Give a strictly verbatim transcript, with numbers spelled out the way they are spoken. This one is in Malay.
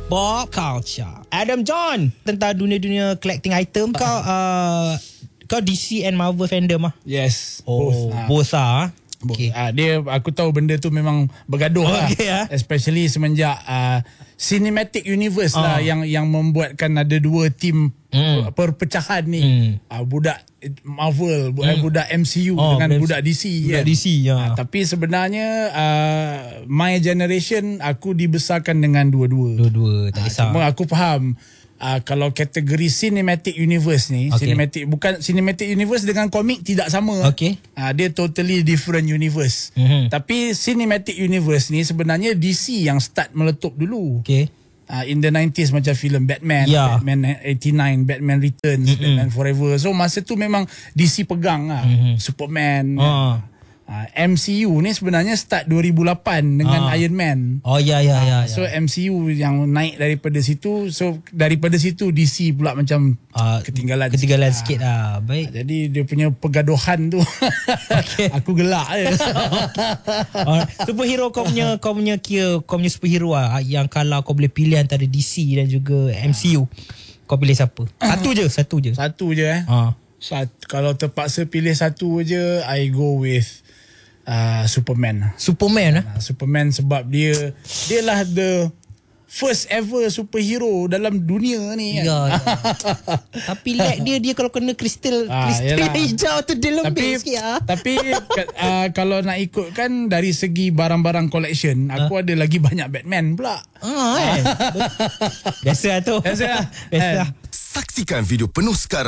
Pop culture. Adam John, tentang dunia-dunia collecting item. Kau uh, kau D C and Marvel fandom ah? Yes. Oh, both. both ah. Okay. Uh, dia aku tahu benda tu memang bergaduh okay, lah. ah. Especially semenjak uh, cinematic universe uh. lah yang yang membuatkan ada dua tim mm. perpecahan ni. Mm. Uh, budak Marvel, mm. budak M C U oh, dengan budak D C. Budak kan? D C ya. Uh, tapi sebenarnya uh, my generation aku dibesarkan dengan dua-dua. Dua-dua tak kisah. Uh, cuma aku faham Uh, kalau kategori cinematic universe ni, okay. cinematic bukan cinematic universe dengan komik tidak sama. Okay. Uh, dia totally different universe. Mm-hmm. Tapi cinematic universe ni sebenarnya D C yang start meletup dulu. Okay. Uh, in the nineties macam filem Batman, yeah. Batman eighty-nine, Batman Returns, mm-hmm. Batman Forever. So masa tu memang D C pegang lah. Mm-hmm. Superman. Oh. Uh, M C U ni sebenarnya start dua ribu lapan dengan ah. Iron Man. Oh ya ya ya. Uh, so M C U yang naik daripada situ, so daripada situ D C pula macam uh, ketinggalan. Ketinggalan sikit, sikit lah. Baik. Uh, jadi dia punya pergaduhan tu okay. aku gelak je. uh, superhero kau punya kau punya kira kau punya superhero lah yang kalau kau boleh pilih antara D C dan juga M C U, kau pilih siapa? Satu je, satu je. Satu je eh. Uh. Sat, kalau terpaksa pilih satu je, I go with Uh, Superman. Superman eh? Uh, Superman sebab dia dia lah the first ever superhero dalam dunia ni kan. Ya, ya. Tapi lag dia dia kalau kena kristal ah, kristal hijau tu dia lembik sikit ah. Tapi uh, kalau nak ikutkan dari segi barang-barang collection, aku huh? ada lagi banyak Batman pula. Ah, eh. Biasa lah tu. Biasa lah. Biasa lah. Saksikan video penuh sekarang.